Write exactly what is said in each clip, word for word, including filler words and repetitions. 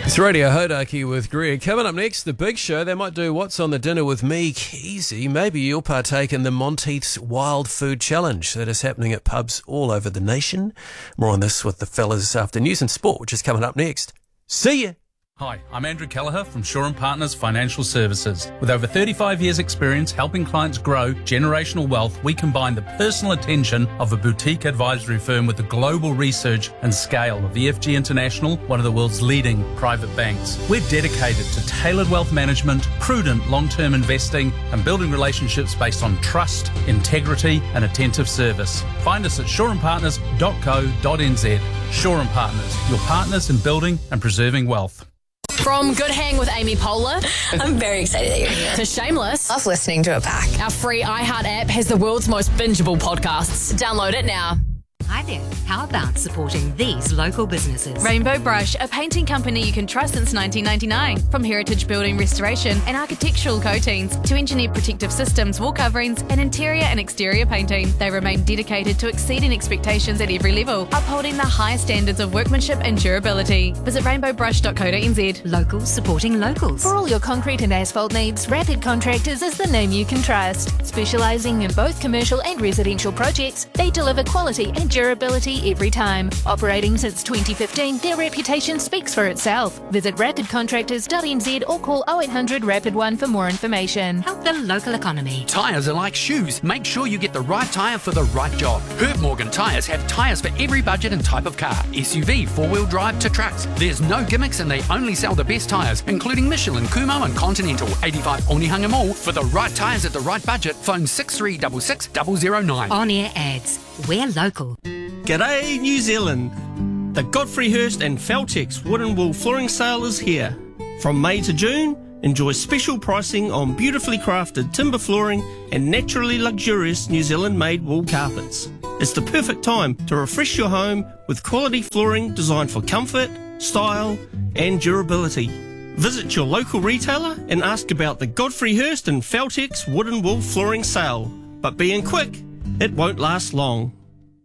It's Radio Hodaki with Greg. Coming up next, the big show. They might do What's on the Dinner with me, Keezy. Maybe you'll partake in the Monteith's Wild Food Challenge that is happening at pubs all over the nation. More on this with the fellas after news and sport, which is coming up next. See ya! Hi, I'm Andrew Kelleher from Shaw and Partners Financial Services. With over thirty-five years experience helping clients grow generational wealth, we combine the personal attention of a boutique advisory firm with the global research and scale of E F G International, one of the world's leading private banks. We're dedicated to tailored wealth management, prudent long-term investing, and building relationships based on trust, integrity, and attentive service. Find us at shaw and partners dot co dot n z. Shaw and Partners, your partners in building and preserving wealth. From Good Hang with Amy Poehler. I'm very excited that you're here. To Shameless. Love listening to a pack. Our free iHeart app has the world's most bingeable podcasts. Download it now. Hi there. How about supporting these local businesses? Rainbow Brush, a painting company you can trust since nineteen ninety-nine. From heritage building restoration and architectural coatings to engineered protective systems, wall coverings, and interior and exterior painting, they remain dedicated to exceeding expectations at every level, upholding the highest standards of workmanship and durability. Visit rainbow brush dot co dot n z. Locals supporting locals. For all your concrete and asphalt needs, Rapid Contractors is the name you can trust. Specialising in both commercial and residential projects, they deliver quality and durability every time. Operating since twenty fifteen, their reputation speaks for itself. Visit rapid contractors dot n z or call oh eight hundred rapid one for more information. Help the local economy. Tyres are like shoes. Make sure you get the right tyre for the right job. Herb Morgan Tyres have tyres for every budget and type of car. S U V, four-wheel drive to trucks. There's no gimmicks and they only sell the best tyres, including Michelin, Kumho and Continental. eighty-five Onehunga Mall. For the right tyres at the right budget, phone six three six six, zero zero nine. On-air ads. We're local. G'day New Zealand! The Godfrey Hirst and Feltex Wood and Wool Flooring Sale is here. From May to June, enjoy special pricing on beautifully crafted timber flooring and naturally luxurious New Zealand-made wool carpets. It's the perfect time to refresh your home with quality flooring designed for comfort, style and durability. Visit your local retailer and ask about the Godfrey Hirst and Feltex Wood and Wool Flooring Sale. But being quick, it won't last long.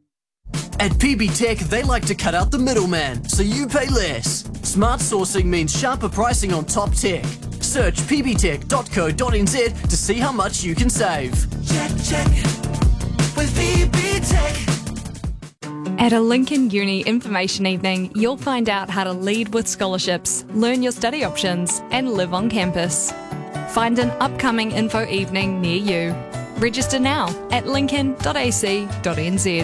At P B Tech, they like to cut out the middleman, so you pay less. Smart sourcing means sharper pricing on top tech. Search p b tech dot co dot n z to see how much you can save. Check, check, with P B Tech. At a Lincoln Uni Information Evening, you'll find out how to lead with scholarships, learn your study options, and live on campus. Find an upcoming info evening near you. Register now at lincoln dot a c dot n z.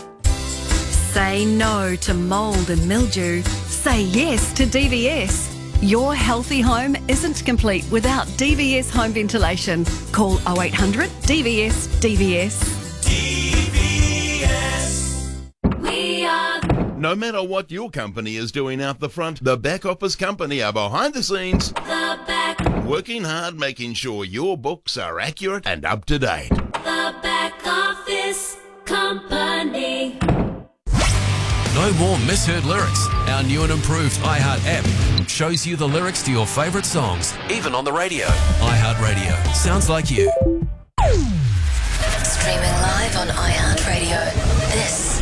Say no to mould and mildew. Say yes to D V S. Your healthy home isn't complete without D V S home ventilation. Call oh eight hundred D V S D V S. D V S. We are. No matter what your company is doing out the front, the back office company are behind the scenes. The back. Working hard, making sure your books are accurate and up to date. The back office company. No more misheard lyrics. Our new and improved iHeart app shows you the lyrics to your favourite songs, even on the radio. iHeart Radio. Sounds like you. Streaming live on iHeartRadio. This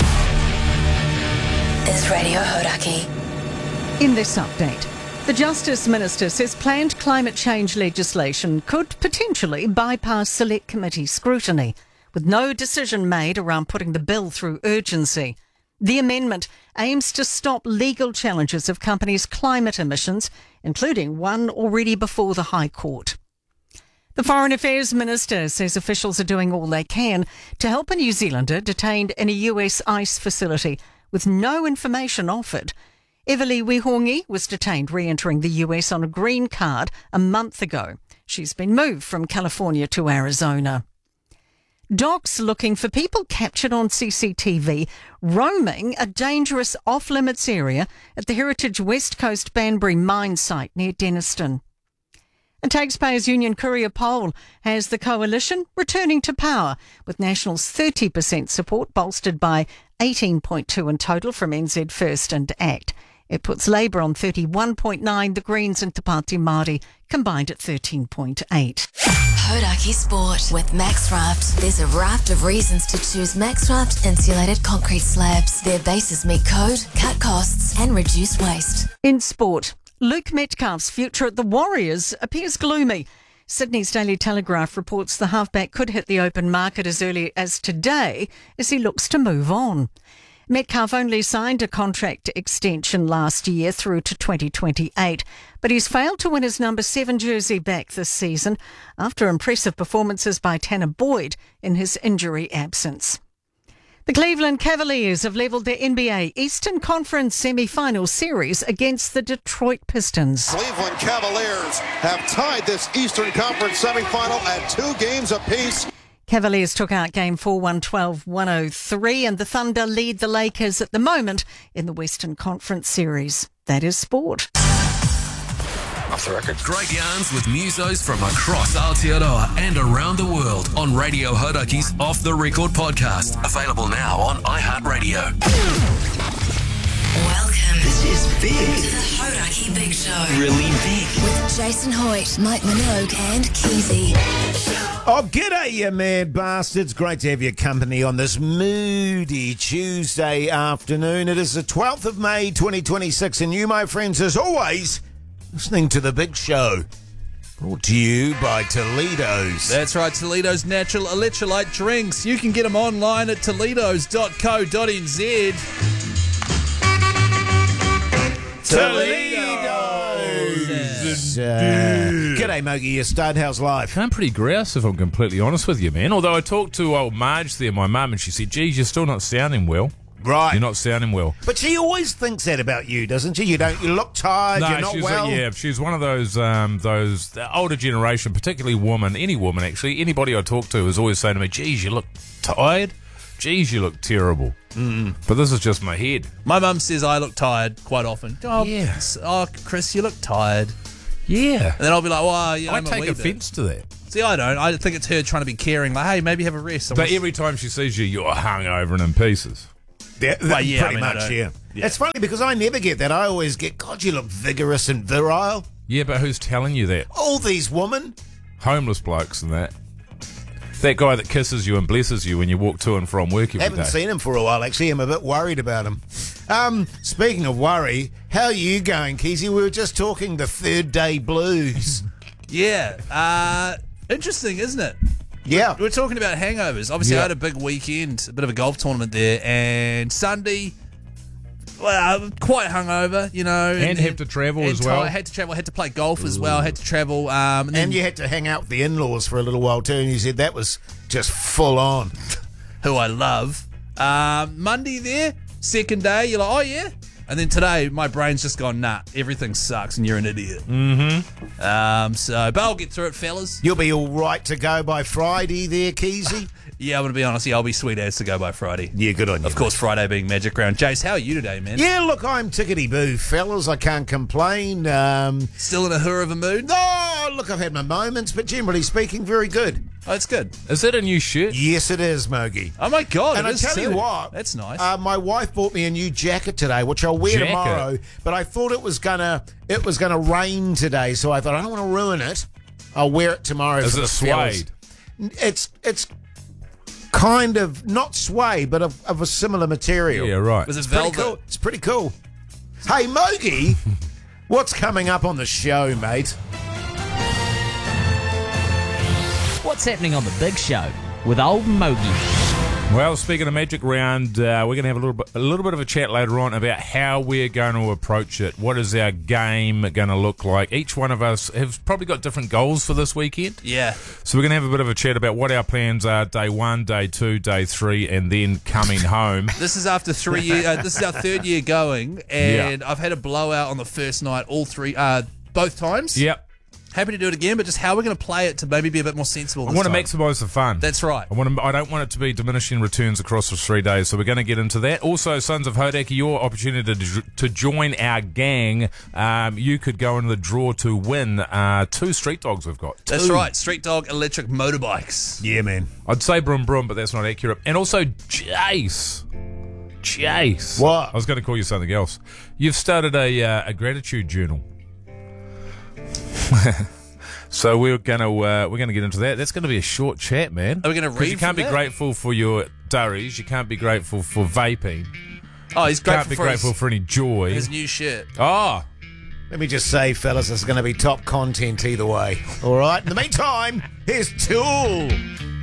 is Radio Hodaki. In this update, the Justice Minister says planned climate change legislation could potentially bypass Select Committee scrutiny, with no decision made around putting the bill through urgency. The amendment aims to stop legal challenges of companies' climate emissions, including one already before the High Court. The Foreign Affairs Minister says officials are doing all they can to help a New Zealander detained in a U S ICE facility with no information offered. Everly Wihongi was detained re-entering the U S on a green card a month ago. She's been moved from California to Arizona. Docs looking for people captured on C C T V roaming a dangerous off-limits area at the Heritage West Coast Banbury mine site near Denniston. A Taxpayers Union courier poll has the coalition returning to power, with National's thirty percent support bolstered by eighteen point two in total from N Z First and ACT. It puts Labour on thirty-one point nine, the Greens and Te Pāti Māori combined at thirteen point eight. Hodaki Sport with MaxRaft. There's a raft of reasons to choose MaxRaft insulated concrete slabs. Their bases meet code, cut costs and reduce waste. In sport, Luke Metcalf's future at the Warriors appears gloomy. Sydney's Daily Telegraph reports the halfback could hit the open market as early as today as he looks to move on. Metcalf only signed a contract extension last year through to twenty twenty-eight, but he's failed to win his number seven jersey back this season after impressive performances by Tanner Boyd in his injury absence. The Cleveland Cavaliers have levelled their N B A Eastern Conference semi-final series against the Detroit Pistons. Cleveland Cavaliers have tied this Eastern Conference semi-final at two games apiece. Cavaliers took out Game four, one twelve, one oh three, and the Thunder lead the Lakers at the moment in the Western Conference series. That is sport. Off the record. Great yarns with musos from across Aotearoa and around the world on Radio Horaki's Off the Record podcast. Available now on iHeartRadio. Welcome. This is big. To the Horaki Big Show. Really big. With Jason Hoyt, Mike Minogue and Keezy. Oh, g'day, you mad bastards. Great to have your company on this moody Tuesday afternoon. It is the twelfth of May, twenty twenty-six, and you, my friends, as always, listening to The Big Show. Brought to you by Toledo's. That's right, Toledo's natural electrolyte drinks. You can get them online at toledos dot co dot n z. Toledo's. Uh, g'day, Mogi. You stud. How's life? I'm pretty grouse, if I'm completely honest with you, man. Although I talked to old Marge there, my mum, and she said, geez, you're still not sounding well. Right. You're not sounding well. But she always thinks that about you, doesn't she? You don't. You look tired. No, you're not she's well. A, yeah, she's one of those um, those the older generation, particularly woman, any woman actually, anybody I talk to is always saying to me, geez, you look tired. Geez, you look terrible. Mm. But this is just my head. My mum says I look tired quite often. Oh, Yeah. Oh, Chris, you look tired. Yeah. And then I'll be like, well, you know, I I'm a take wee offence bit. to that. See, I don't. I think it's her trying to be caring. Like, hey, maybe have a rest. I But wanna- every time she sees you, you're hungover and in pieces. Yeah, Well, yeah, pretty I mean, I much, don't- yeah. yeah. It's funny because I never get that. I always get, God, you look vigorous and virile. Yeah, but who's telling you that? All these women. Homeless blokes and that. That guy that kisses you and blesses you when you walk to and from work every Haven't day. seen him for a while, actually. I'm a bit worried about him. Um, speaking of worry, how are you going, Keezy? We were just talking the third day blues. Yeah. Uh, interesting, isn't it? Yeah. We're, we're talking about hangovers. Obviously, Yeah. I had a big weekend, a bit of a golf tournament there, and Sunday, well, quite hungover, you know. And have to travel and as ti- well. I had to travel. I had to play golf as well. I had to travel. Um, and, then, And you had to hang out with the in-laws for a little while, too, and you said that was just full on. who I love. Um, Monday there, second day, you're like, oh, yeah. And then today, my brain's just gone, nah, everything sucks and you're an idiot. Mm-hmm. Um, so, but I'll get through it, fellas. You'll be all right to go by Friday there, Keezy? Yeah, I'm going to be honest. Yeah, I'll be sweet as to go by Friday. Yeah, good on you. Of course, Friday being Magic Round. Jace, how are you today, man? Yeah, look, I'm tickety-boo, fellas. I can't complain. Um, Still in a hurrah of a mood? Oh, look, I've had my moments, but generally speaking, very good. Oh, it's good. Is that a new shirt? Yes, it is, Mogi. Oh, my God. And it I is tell you too. what. That's nice. Uh, my wife bought me a new jacket today, which I'll wear Jacket? tomorrow, but I thought it was gonna it was gonna rain today, so I thought I don't want to ruin it. I'll wear it tomorrow. Is for it the fellas. suede? It's it's kind of not suede, but of, of a similar material. Yeah, right. Was it It's pretty velvet? cool. It's pretty cool. Hey, Mogi, what's coming up on the show, mate? What's happening on the big show with old Mogi? Well, speaking of Magic Round, uh, we're going to have a little bit, a little bit of a chat later on about how we're going to approach it. What is our game going to look like? Each one of us have probably got different goals for this weekend. Yeah. So we're going to have a bit of a chat about what our plans are day one, day two, day three, and then coming home. This is after three years. Uh, this is our third year going, and I've had a blowout on the first night, all three, uh, both times. Yep. Happy to do it again, but just how we're going to play it to maybe be a bit more sensible. I this want to time. maximise the fun. That's right. I want to, I don't want it to be diminishing returns across the three days, so we're going to get into that. Also, Sons of Hodaki, your opportunity to, to join our gang. Um, you could go into the draw to win uh, two street dogs we've got. That's Two. right. Street Dog electric motorbikes. Yeah, man. I'd say Broom Broom, but that's not accurate. And also, Jace. Jace. What? I was going to call you something else. You've started a, uh, a gratitude journal. So we're gonna uh, we're gonna get into that. That's gonna be a short chat, man. Are we gonna 'Cause read You can't from be that? grateful for your durries. You can't be grateful for vaping. Oh, he's Can't grateful be for grateful his, for any joy. his new shirt. Oh, Let me just say, fellas, it's going to be top content either way. All right? In the meantime, here's Tool.